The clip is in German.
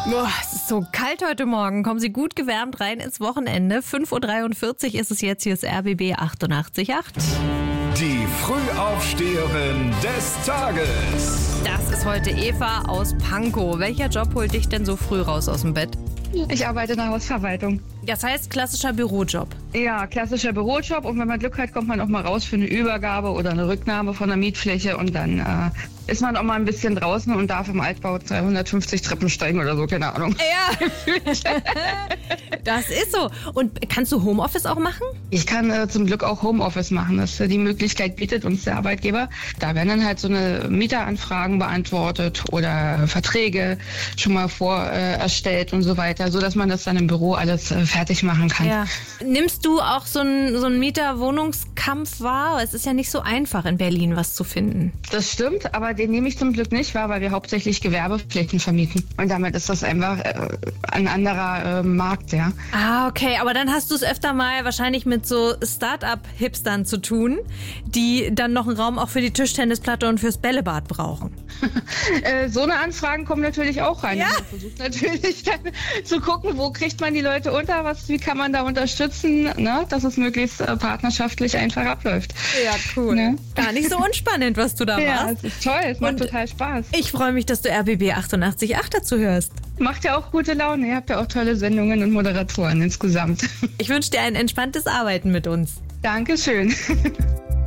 Boah, es ist so kalt heute Morgen. Kommen Sie gut gewärmt rein ins Wochenende. 5.43 Uhr ist es jetzt. Hier ist RBB 88.8. Die Frühaufsteherin des Tages. Das ist heute Eva aus Pankow. Welcher Job holt dich denn so früh raus aus dem Bett? Ich arbeite in der Hausverwaltung. Das heißt klassischer Bürojob. Ja, klassischer Bürojob. Und wenn man Glück hat, kommt man auch mal raus für eine Übergabe oder eine Rücknahme von der Mietfläche. Und dann ist man auch mal ein bisschen draußen und darf im Altbau 350 Treppen steigen oder so, keine Ahnung. Ja, das ist so. Und kannst du Homeoffice auch machen? Ich kann zum Glück auch Homeoffice machen. Die Möglichkeit bietet uns der Arbeitgeber. Da werden dann halt so eine Mieteranfragen beantwortet oder Verträge schon mal erstellt und so weiter, so dass man das dann im Büro alles fertig machen kann. Ja. Nimmst du auch so einen Mieterwohnungskampf wahr? Es ist ja nicht so einfach in Berlin was zu finden. Das stimmt, aber den nehme ich zum Glück nicht wahr, weil wir hauptsächlich Gewerbeflächen vermieten. Und damit ist das einfach ein anderer Markt, ja. Ah, okay. Aber dann hast du es öfter mal wahrscheinlich mit so Start-up-Hipstern zu tun, die dann noch einen Raum auch für die Tischtennisplatte und fürs Bällebad brauchen. So eine Anfragen kommen natürlich auch rein. Ja. Man versucht natürlich dann zu gucken, wo kriegt man die Leute unter, wie kann man da unterstützen, ne? Dass es möglichst partnerschaftlich einfach abläuft. Ja, cool. Ne? Gar nicht so unspannend, was du da Ja, machst. es ist toll, es macht Und total Spaß. ich freue mich, dass du RBB 88.8 dazu hörst. Macht ja auch gute Laune, ihr habt ja auch tolle Sendungen und Moderatoren insgesamt. Ich wünsche dir ein entspanntes Arbeiten mit uns. Dankeschön.